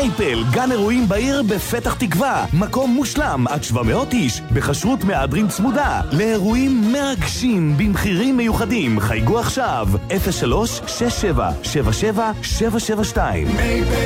מייפל, גן אירועים בעיר בפתח תקווה. מקום מושלם עד 700 איש, בחשרות מהדרין צמודה. לאירועים מרגשים במחירים מיוחדים. חייגו עכשיו 03-6777-772.